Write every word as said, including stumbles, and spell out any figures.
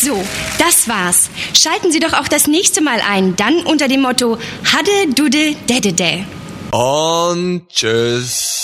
So, das war's. Schalten Sie doch auch das nächste Mal ein, dann unter dem Motto Hadde, Dudde, Dedede. Und tschüss.